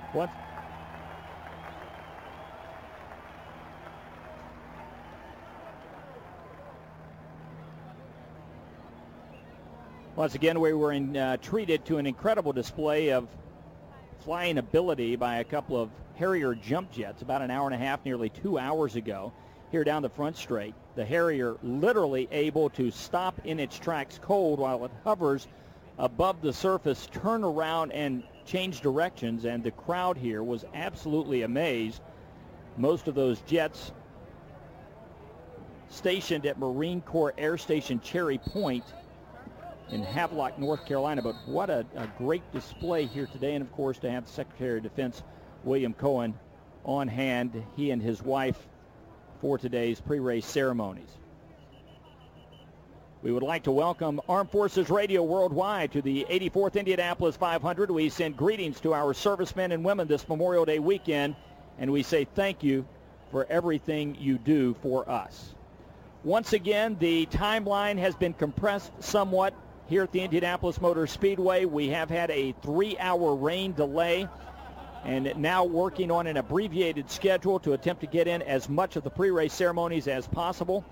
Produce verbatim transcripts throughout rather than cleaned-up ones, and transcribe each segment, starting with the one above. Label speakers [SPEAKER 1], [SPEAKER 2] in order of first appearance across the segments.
[SPEAKER 1] What? Once again, we were in, uh, treated to an incredible display of flying ability by a couple of Harrier jump jets about an hour and a half, nearly two hours ago, here down the front straight. The Harrier literally able to stop in its tracks cold while it hovers above the surface, turn around and change directions, and the crowd here was absolutely amazed. Most of those jets stationed at Marine Corps Air Station Cherry Point in Havelock, North Carolina. But what a, a great display here today, and of course to have Secretary of Defense William Cohen on hand, he and his wife, for today's pre-race ceremonies. We would like to welcome Armed Forces Radio Worldwide to the eighty-fourth Indianapolis five hundred. We send greetings to our servicemen and women this Memorial Day weekend, and we say thank you for everything you do for us. Once again, the timeline has been compressed somewhat here at the Indianapolis Motor Speedway. We have had a three-hour rain delay and now working on an abbreviated schedule to attempt to get in as much of the pre-race ceremonies as possible.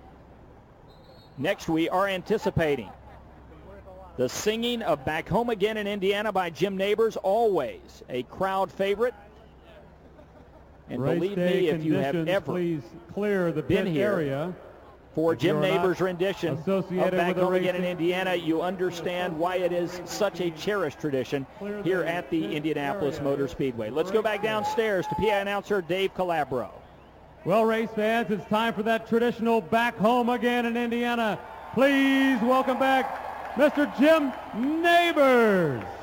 [SPEAKER 1] Next, we are anticipating the singing of Back Home Again in Indiana by Jim Nabors, always a crowd favorite. And
[SPEAKER 2] Race
[SPEAKER 1] believe me, if you have ever
[SPEAKER 2] please clear the
[SPEAKER 1] been
[SPEAKER 2] pit
[SPEAKER 1] here
[SPEAKER 2] area.
[SPEAKER 1] for
[SPEAKER 2] If
[SPEAKER 1] Jim
[SPEAKER 2] you're not
[SPEAKER 1] Nabors' rendition of
[SPEAKER 2] associated
[SPEAKER 1] Back
[SPEAKER 2] with the
[SPEAKER 1] Home Again in
[SPEAKER 2] racing-
[SPEAKER 1] Indiana, you understand why it is such a cherished tradition here at the Indianapolis Motor Speedway. Let's go back downstairs to P A announcer Dave Calabro.
[SPEAKER 2] Well, race fans, it's time for that traditional Back Home Again in Indiana. Please welcome back Mister Jim Nabors.